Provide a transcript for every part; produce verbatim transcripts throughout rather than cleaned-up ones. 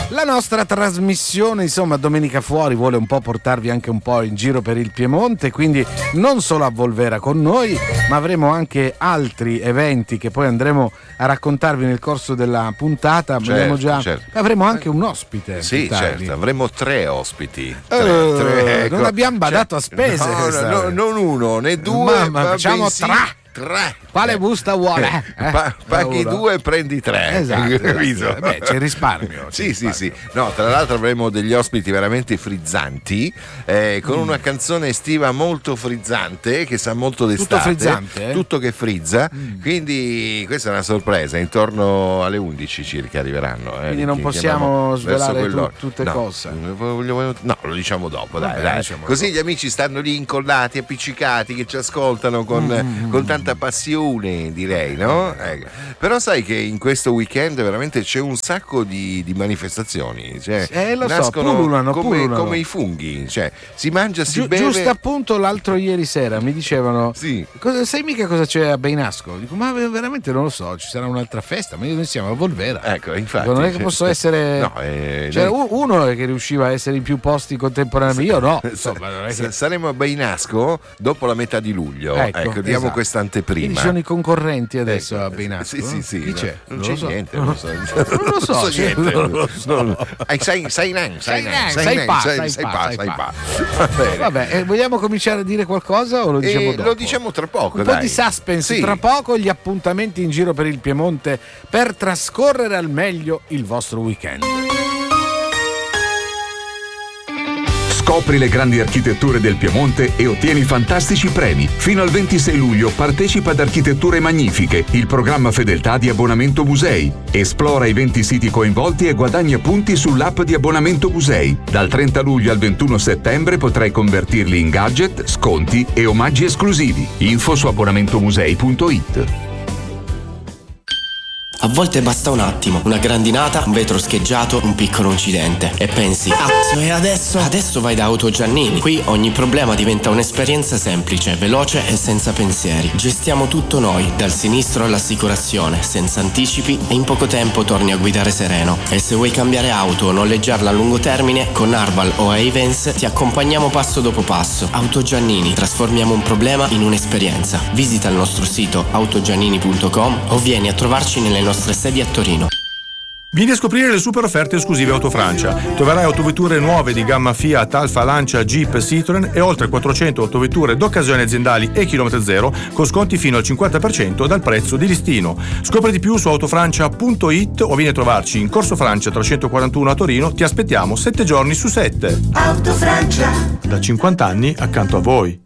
La nostra trasmissione, insomma, Domenica Fuori vuole un po' portarvi anche un po' in giro per il Piemonte, quindi non solo a Volvera con noi, ma avremo anche altri eventi che poi andremo a raccontarvi nel corso della puntata. Certo, già... certo. Avremo anche un ospite. Sì, certo, avremo tre ospiti. Tre, uh, tre, ecco. Non abbiamo badato cioè, a spese. No, no, no, non uno né due, ma, ma ma facciamo bensì... tre. Tre. Quale busta vuole? Eh? Pa- paghi Uno. due e prendi tre. Esatto, Capito? esatto. Beh, c'è risparmio. Sì, c'è sì, risparmio. sì. No, tra l'altro avremo degli ospiti veramente frizzanti, eh, con mm. una canzone estiva molto frizzante, che sa molto d'estate. Tutto frizzante, eh? Tutto che frizza. Mm. Quindi questa è una sorpresa. Intorno alle undici circa arriveranno. Eh, Quindi non possiamo svelare tu, tutte no, cose. No, lo diciamo dopo. Dai, Vabbè, dai. diciamo Così dopo. gli amici stanno lì incollati, appiccicati, che ci ascoltano con, mm. con tanta passione, direi, no? Ecco. Però sai che in questo weekend veramente c'è un sacco di, di manifestazioni, cioè, eh, lo so, nascono pullulano, come, pullulano. come i funghi, cioè si mangia, si Gi- beve. Giusto appunto l'altro ieri sera mi dicevano sì. cosa, sai mica cosa c'è a Beinasco? Dico, ma veramente non lo so, ci sarà un'altra festa, ma io noi siamo a Volvera. Ecco, infatti. Dico, non è che cioè, posso essere no, eh, cioè, noi... uno che riusciva a essere in più posti contemporaneamente, io no. Insomma, non è che... Saremo a Beinasco dopo la metà di luglio. Ecco, ecco diamo esatto. questa anteprima. Quindi ci sono i concorrenti adesso ecco. a Beinasco. Sì, sì, sì. Chi no, c'è? Non, Non c'è lo so. niente. Non lo so, Non lo so, non so cioè, niente. non lo so. Non- Eh, Sai, sai, nan, sai, nan, sai, sai nan, pa, sai, sai sai pa, pa, sai sai pa. pa. Va bene. Vabbè, eh, vogliamo cominciare a dire qualcosa o lo diciamo Eh, dopo? lo diciamo tra poco, Un dai. po' di suspense, Sì. tra poco gli appuntamenti in giro per il Piemonte per trascorrere al meglio il vostro weekend. Scopri le grandi architetture del Piemonte e ottieni fantastici premi. Fino al ventisei luglio partecipa ad Architetture Magnifiche, il programma fedeltà di Abbonamento Musei. Esplora i venti siti coinvolti e guadagna punti sull'app di Abbonamento Musei. Dal trenta luglio al ventuno settembre potrai convertirli in gadget, sconti e omaggi esclusivi. Info su abbonamentomusei punto it. A volte basta un attimo, una grandinata, un vetro scheggiato, un piccolo incidente e pensi, cazzo, e adesso? Adesso vai da Auto Giannini. Qui ogni problema diventa un'esperienza semplice, veloce e senza pensieri. Gestiamo tutto noi, dal sinistro all'assicurazione, senza anticipi e in poco tempo torni a guidare sereno. E se vuoi cambiare auto o noleggiarla a lungo termine, con Arval o Avens ti accompagniamo passo dopo passo. Auto Giannini, trasformiamo un problema in un'esperienza. Visita il nostro sito autogiannini punto com o vieni a trovarci nelle nostre sedi a Torino. Vieni a scoprire le super offerte esclusive Autofrancia. Troverai autovetture nuove di gamma Fiat, Alfa, Lancia, Jeep, Citroen e oltre quattrocento autovetture d'occasione aziendali e chilometro zero con sconti fino al cinquanta per cento dal prezzo di listino. Scopri di più su autofrancia punto it o vieni a trovarci in Corso Francia trecentoquarantuno a Torino. Ti aspettiamo sette giorni su sette. Autofrancia. Da cinquanta anni accanto a voi.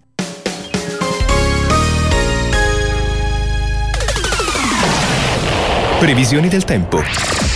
Previsioni del tempo.